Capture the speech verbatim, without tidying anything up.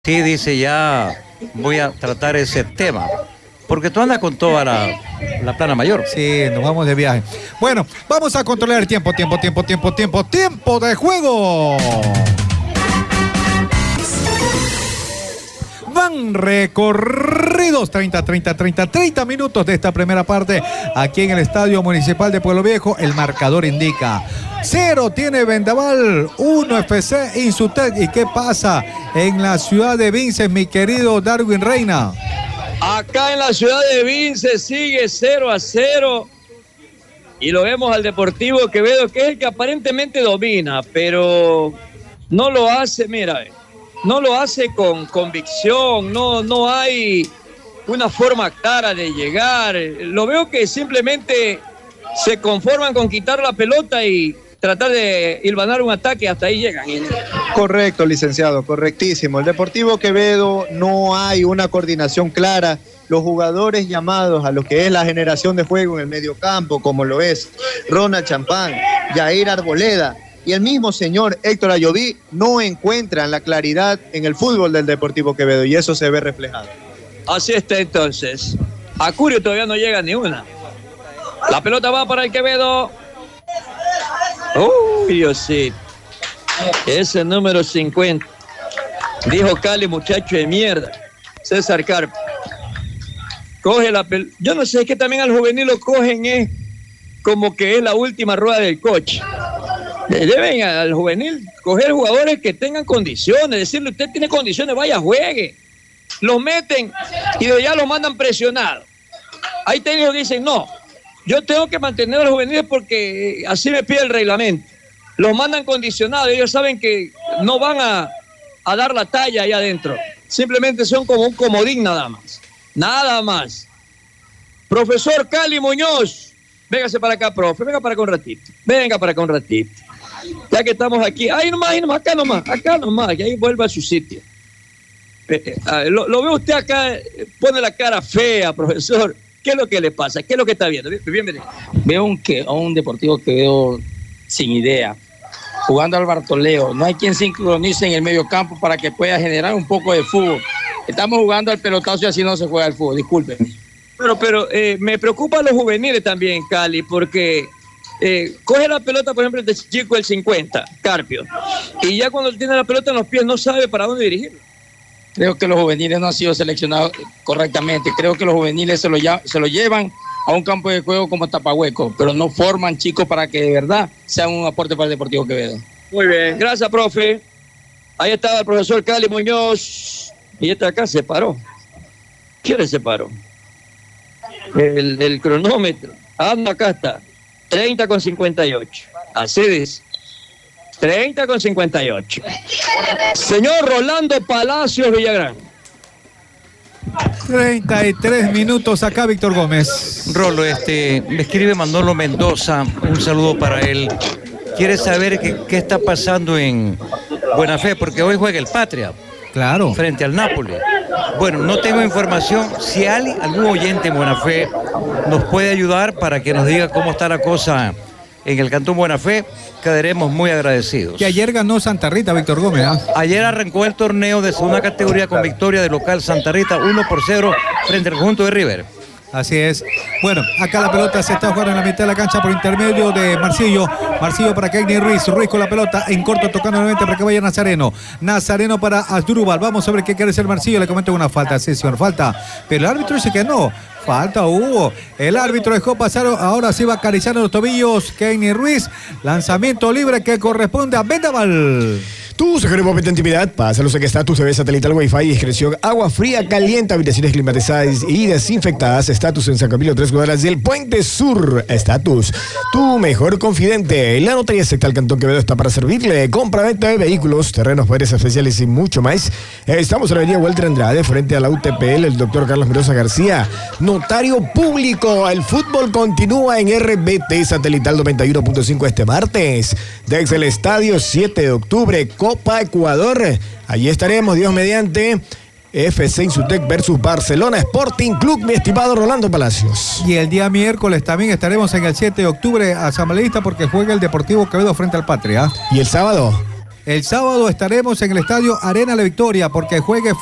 Sí, dice, ya voy a tratar ese tema. Porque tú andas con toda la, la plana mayor. Sí, nos vamos de viaje. Bueno, vamos a controlar el tiempo, tiempo, tiempo, tiempo, tiempo, tiempo de juego. Van recorridos treinta, treinta, treinta, treinta minutos de esta primera parte aquí en el Estadio Municipal de Pueblo Viejo. El marcador indica cero tiene Vendaval, uno F C Insutec. ¿Y qué pasa en la ciudad de Vinces, mi querido Darwin Reina? Acá en la ciudad de Vinces sigue cero a cero y lo vemos al Deportivo Quevedo, que es el que aparentemente domina, pero no lo hace, mira, no lo hace con convicción, no, no hay una forma clara de llegar. Lo veo que simplemente se conforman con quitar la pelota y tratar de hilvanar un ataque, hasta ahí llegan. Correcto, licenciado, correctísimo. El Deportivo Quevedo no hay una coordinación clara. Los jugadores llamados a lo que es la generación de juego en el mediocampo, como lo es Ronald Champán, Jair Arboleda y el mismo señor Héctor Ayoví, no encuentran la claridad en el fútbol del Deportivo Quevedo y eso se ve reflejado. Así está entonces. A Curio todavía no llega ni una. La pelota va para el Quevedo. Uy, Diosito. Ese número cincuenta. Dijo Cali, muchacho de mierda. César Carpa. Coge la pelota. Yo no sé, es que también al juvenil lo cogen, es como que es la última rueda del coche. Deben al juvenil coger jugadores que tengan condiciones, decirle, usted tiene condiciones, vaya, juegue. Los meten y de allá los mandan presionados. Hay técnicos que dicen, no, yo tengo que mantener a los juveniles porque así me pide el reglamento. Los mandan condicionados, ellos saben que no van a, a dar la talla allá adentro. Simplemente son como un comodín nada más. Nada más. Profesor Cali Muñoz, véngase para acá, profe, venga para acá un ratito. Venga para acá un ratito. Ya que estamos aquí, ahí nomás, ahí nomás, acá nomás, acá nomás, y ahí vuelve a su sitio. Eh, eh, lo, lo ve usted acá, pone la cara fea, profesor. ¿Qué es lo que le pasa? ¿Qué es lo que está viendo? Bienvenido. Veo un que, a un Deportivo que veo sin idea, jugando al Bartoleo. No hay quien sincronice en el medio campo para que pueda generar un poco de fútbol. Estamos jugando al pelotazo y así no se juega el fútbol, discúlpenme. Pero, pero eh, me preocupan los juveniles también, Cali, porque eh, coge la pelota, por ejemplo, este chico el cincuenta, Carpio, y ya cuando tiene la pelota en los pies no sabe para dónde dirigirla. Creo que los juveniles no han sido seleccionados correctamente. Creo que los juveniles se lo, se lo llevan a un campo de juego como tapahueco, pero no forman chicos para que de verdad sean un aporte para el Deportivo Quevedo. Muy bien, gracias, profe. Ahí estaba el profesor Cali Muñoz. Y este acá se paró. ¿Quién le separó? El, el cronómetro. Ah, no, acá está. treinta con cincuenta y ocho. Así dice. treinta con cincuenta y ocho. Señor Rolando Palacios Villagrán. treinta y tres minutos acá, Víctor Gómez. Rolo, este, me escribe Manolo Mendoza, un saludo para él. Quiere saber qué, qué está pasando en Buena Fe, porque hoy juega el Patria. Claro. Frente al Nápoles. Bueno, no tengo información. Si hay algún oyente en Buena Fe nos puede ayudar para que nos diga cómo está la cosa en el Cantón Buena Fe, quedaremos muy agradecidos. Que ayer ganó Santa Rita, Víctor Gómez. ¿eh? Ayer arrancó el torneo de segunda categoría con victoria de local Santa Rita uno por cero frente al conjunto de River. Así es. Bueno, acá la pelota se está jugando en la mitad de la cancha por intermedio de Marcillo. Marcillo para Kenny Ruiz. Ruiz con la pelota en corto, tocando nuevamente para que vaya Nazareno. Nazareno para Asdrúbal. Vamos a ver qué quiere hacer Marcillo. Le comento una falta, sí, señor, falta. Pero el árbitro dice que no. Falta hubo. El árbitro dejó pasar. Ahora sí va acariciando los tobillos Kenny Ruiz. Lanzamiento libre que corresponde a Vendaval. Tu sugerimos momento de intimidad, pásalos en Estatus T V satelital, Wi-Fi, discreción, agua fría, caliente, habitaciones climatizadas y desinfectadas. Estatus en San Camilo, tres cuadras del Puente Sur. Estatus, tu mejor confidente. La notaría sectal Cantón Quevedo está para servirle. Compra-venta de vehículos, terrenos, poderes especiales y mucho más. Estamos en la avenida Walter Andrade, frente a la U T P L, el doctor Carlos Mendoza García. Notario público, el fútbol continúa en R B T satelital noventa y uno punto cinco este martes. Desde el estadio siete de octubre, Copa Ecuador. Allí estaremos, Dios mediante. F C Insutec versus Barcelona Sporting Club, mi estimado Rolando Palacios. Y el día miércoles también estaremos en el siete de octubre asambleísta porque juega el Deportivo Quevedo frente al Patria. ¿Y el sábado? El sábado estaremos en el estadio Arena La Victoria porque juegue